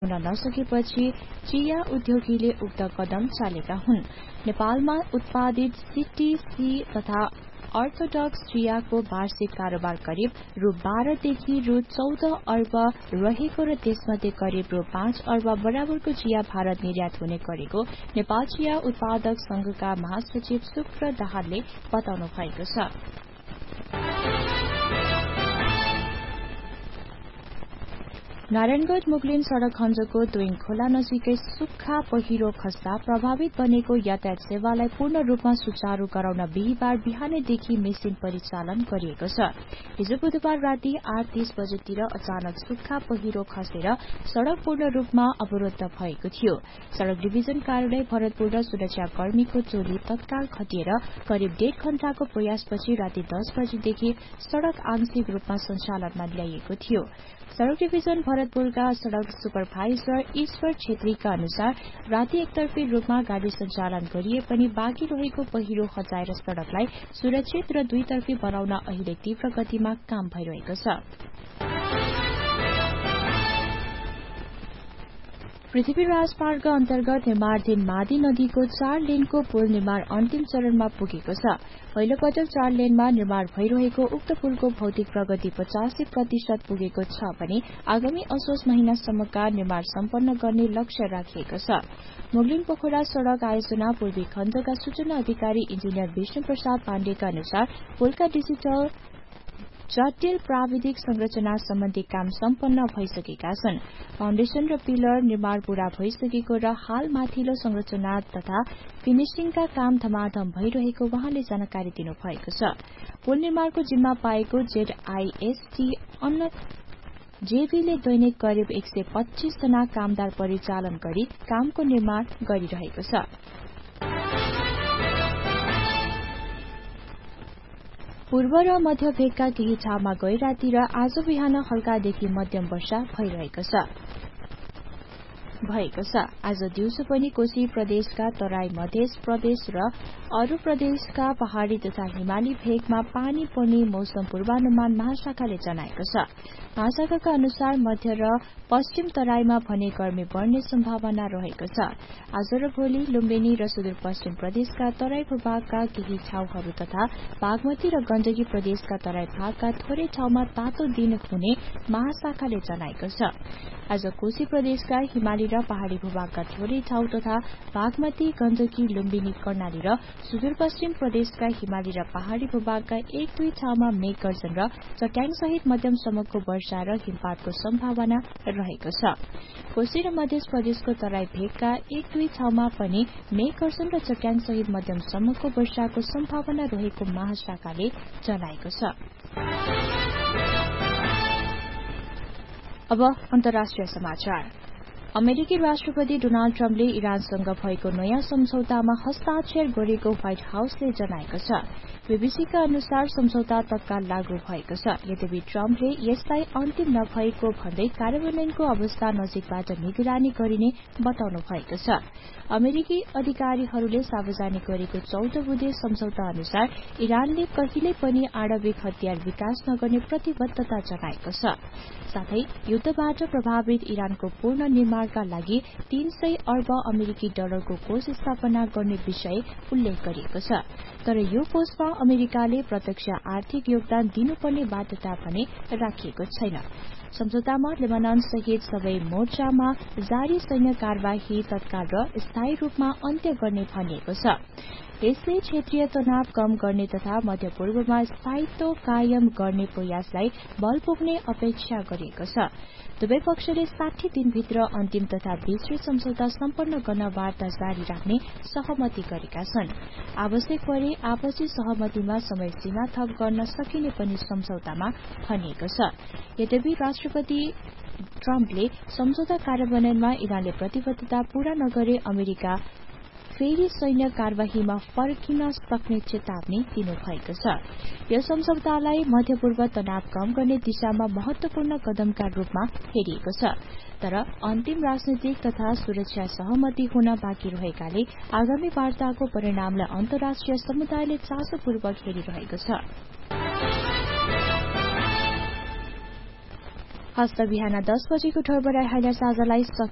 हुन नसकेपछि चिया उद्योगीले उक्त कदम चालेका हुन्। नेपालमा उत्पादित सीटीसी तथा अर्थोडक्स चियाको वार्षिक कारोबार करिब रु 12 देखि रु 14 अर्ब रहेको र त्यसमध्ये करिब रु 5 अर्ब बराबरको चिया भारत निर्यात हुने गरेको नेपाल चिया उत्पादक संघका महासचिव शुक्र दाहालले बताउनु भएको छ। नारायणगढ़ मुगलिन सड़क खण्डको दोइङ खोला नजिकै सुक्खा पहिरो खस्दा प्रभावित बनेको यातायात सेवालाई पूर्ण रूपमा सुचारू गराउन बिहीबार बिहानैदेखि मेसिन परिचालन गरिएको छ। हिजो बुधबार राति 8:30 बजेतिर अचानक सुक्खा पहिरो खसेर सड़क पूर्ण रूपमा अवरुद्ध भएको थियो। सड़क डिभिजन कार्यालय भरतपुर र सुरक्षा कर्मीको टोली तत्काल खटिएर करिब 1.5 घण्टाको प्रयासपछि राति 10 बजेदेखि सड़क आंशिक रूपमा सञ्चालनमा ल्याइएको थियो। सड़क डिभिजन भरतपुरका सड़क सुपरभाइजर ईश्वर छेत्रीका अनुसार राति एकतर्फी रूपमा गाड़ी सञ्चालन गरिए पनि बाँकी रहेको पहिरो हटाएर सड़कलाई सुरक्षित र दुईतर्फी बनाउन अहिले तीव्र गतिमा काम भइरहेको छ। पृथ्वीराज पार्क अन्तर्गत निर्माणाधीन मादी नदीको 4 लेनको पुल निर्माण अन्तिम चरणमा पुगेको छ। पहिलो पटक 4 लेनमा निर्माण भइरहेको उक्त पुलको भौतिक प्रगति 85% पुगेको छ भने आगामी असोज महिनासम्मका निर्माण सम्पन्न गर्ने लक्ष्य राखिएको छ। मुगलिन पोखरा सड़क आयोजना पूर्वी खण्डका सूचना अधिकारी इन्जिनियर विष्णु प्रसाद पाण्डेका अनुसार पुलका डिजिटल जटिल प्राविधिक संरचना सम्बन्धी काम सम्पन्न भइसकेका छन्। फाउन्डेशन र पिलर निर्माण पूरा भइसकेको र हाल माथिल्लो संरचना तथा फिनिशिङका काम धमाधम भइरहेको वहाँले जानकारी दिनुभएको छ। पुल निर्माणको जिम्मा पाएको जेडआईएसटी जेबीले दैनिक करिब 125 जना कामदार परिचालन गरी कामको निर्माण गरिरहेको छ। पूर्व र मध्य भेगका केही ठाउँमा गैराती र आज बिहान हल्कादेखि मध्यम वर्षा भइरहेको छ। आज दिउँसो पनि कोशी प्रदेशका तराई मध्य प्रदेश र अरू प्रदेशका पहाड़ी तथा हिमाली भेगमा पानी पर्ने मौसम पूर्वानुमान महाशाखाले जनाएको छ। महाशाखाका अनुसार मध्य र पश्चिम तराईमा भने गर्मी बढ्ने सम्भावना रहेको छ। आज र भोलि लुम्बिनी र सुदूरपश्चिम प्रदेशका तराई भूभागका केही ठाउँहरू तथा बागमती र गण्डकी प्रदेशका तराई भागका थोरै ठाउँमा तातो दिन हुने महाशाखाले जनाएको छ। आज कोशी प्रदेशका हिमाली र पहाड़ी भूभागका थोरै ठाउँ तथा बागमती गण्डकी लुम्बिनी कर्णाली र सुदूरपश्चिम प्रदेशका हिमाली र पहाड़ी भूभागका 1-2 ठाउँमा मेघ गर्जन र चट्याङसहित मध्यमसम्मको वर्षा र हिमपातको सम्भावना रहेको छ। कोशी र मध्य प्रदेशको तराई भेगका 1-2 ठाउँमा पनि मेघ गर्जन र चट्याङसहित मध्यमसम्मको वर्षाको सम्भावना रहेको महाशाखाले जनाएको छ। अब अन्तर्राष्ट्रिय समाचार। अमेरिकी राष्ट्रपति डोनाल्ड ट्रम्पले इरानसँग भएको नयाँ सम्झौतामा हस्ताक्षर गरेको व्हाइट हाउसले जनाएको छ। बीबीसीका अनुसार सम्झौता तत्काल लागू भएको छ। यद्यपि ट्रम्पले यसलाई अन्तिम नभएको भन्दै कार्यान्वयनको अवस्था नजिकबाट निगरानी गरिने बताउनु भएको छ। अमेरिकी अधिकारीहरूले सार्वजनिक गरेको 14 बुँदे सम्झौता अनुसार इरानले कहिल्यै पनि आणविक हतियार विकास नगर्ने प्रतिबद्धता जनाएको छ। साथै युद्धबाट प्रभावित इरानको पूर्ण निर्माणका लागि 300 अर्ब अमेरिकी डलरको कोष स्थापना गर्ने विषय उल्लेख गरिएको छ। तर यो कोषमा अमेरिकाले प्रत्यक्ष आर्थिक योगदान दिनुपर्ने बाध्यता भने राखिएको छैन। सम्झौतामा लेबनान सहित सबै मोर्चामा जारी सैन्य कार्यवाही तत्काल र स्थायी रूपमा अन्त्य गर्ने भनिएको छ। यसले क्षेत्रीय तनाव कम गर्ने तथा मध्य पूर्वमा स्थायित्व कायम गर्ने प्रयासलाई बल पुग्ने अपेक्षा गरिएको छ। दुवै पक्षले 60 दिनभित्र अन्तिम तथा विस्तृत सम्झौता सम्पन्न गर्न वार्ता जारी राख्ने सहमति गरेका छन्। आवश्यक परे आपसी सहमतिमा समय सीमा थप गर्न सकिने पनि सम्झौतामा भनिएको छ। यद्यपि राष्ट्रपति ट्रम्पले सम्झौता कार्यान्वयनमा इरानले प्रतिबद्धता पूरा नगरे अमेरिका फेरि सैन्य कार्यवाहीमा फर्किन सक्ने चेतावनी दिनुभएको छ। यो सम्झौतालाई मध्यपूर्व तनाव कम गर्ने दिशामा महत्वपूर्ण कदमका रूपमा हेरिएको छ। तर अन्तिम राजनीतिक तथा सुरक्षा सहमति हुन बाँकी रहेकाले आगामी वार्ताको परिणामलाई अन्तर्राष्ट्रिय समुदायले चासोपूर्वक हेरिरहेको छ। हस्त बिहान 10 बजेको ठहरबाट हाइलाइट साझालाई